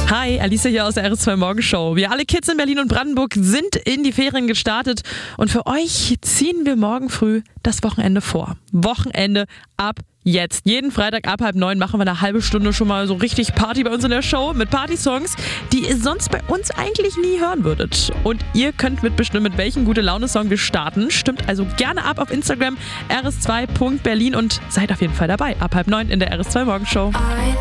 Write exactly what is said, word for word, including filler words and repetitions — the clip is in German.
Hi, Alicia hier aus der R S zwei Morgenshow. Wir alle Kids in Berlin und Brandenburg sind in die Ferien gestartet und für euch ziehen wir morgen früh das Wochenende vor. Wochenende ab jetzt. Jeden Freitag ab halb neun machen wir eine halbe Stunde schon mal so richtig Party bei uns in der Show mit Party-Songs, die ihr sonst bei uns eigentlich nie hören würdet. Und ihr könnt mitbestimmen, mit welchem Gute-Laune-Song wir starten. Stimmt also gerne ab auf Instagram r s zwei punkt berlin und seid auf jeden Fall dabei ab halb neun in der R S zwei Morgenshow.